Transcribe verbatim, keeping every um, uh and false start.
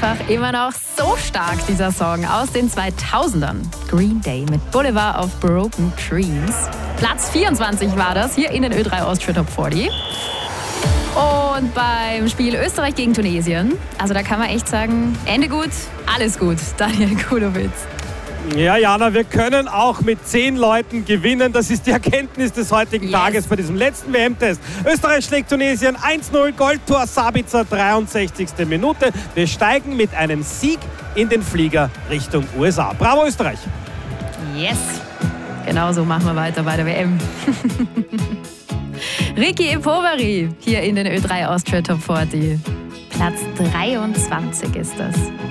einfach immer noch so stark, dieser Song aus den zweitausendern. Green Day mit Boulevard of Broken Dreams. Platz vierundzwanzig war das hier in den Ö drei Austria Top vierzig. Und beim Spiel Österreich gegen Tunesien, also da kann man echt sagen, Ende gut, alles gut, Daniel Kulowitz. Ja, Jana, wir können auch mit zehn Leuten gewinnen. Das ist die Erkenntnis des heutigen yes. Tages bei diesem letzten W M-Test. Österreich schlägt Tunesien eins null, Goldtor Sabitzer, dreiundsechzigste Minute. Wir steigen mit einem Sieg in den Flieger Richtung U S A. Bravo Österreich! Yes, genau so machen wir weiter bei der W M. Ricky Epoveri hier in den Ö drei Austria Top vierzig. Platz dreiundzwanzig ist das.